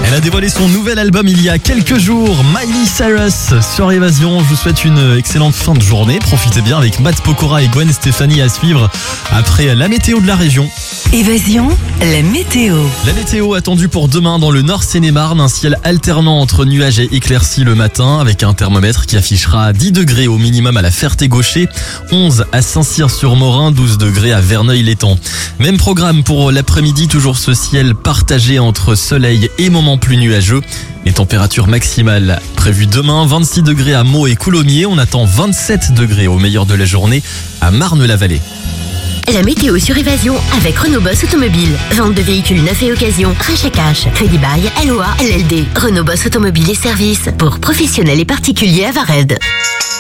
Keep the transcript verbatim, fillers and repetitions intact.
Elle a dévoilé son nouvel album il y a quelques jours, Miley Cyrus sur Évasion. Je vous souhaite une excellente fin de journée. Profitez bien avec Matt Pokora et Gwen Stefani à suivre après la météo de la région. Évasion, la météo. La météo attendue pour demain dans le Nord Seine-et-Marne, un ciel alternant entre nuages et éclaircies le matin avec un thermomètre qui affichera dix degrés au minimum à la Ferté-Gaucher, onze à Saint-Cyr-sur-Morin, douze degrés à Verneuil-l'Étang. Même programme pour l'après-midi, toujours ce ciel partagé entre soleil et moments plus nuageux. Les températures maximales prévues demain, vingt-six degrés à Meaux et Coulommiers. On attend vingt-sept degrés au meilleur de la journée à Marne-la-Vallée. La météo sur Évasion avec Renault Boss Automobile. Vente de véhicules neufs et occasion, rachat cash, crédit bail, L O A, L L D. Renault Boss Automobile et services pour professionnels et particuliers à Vared.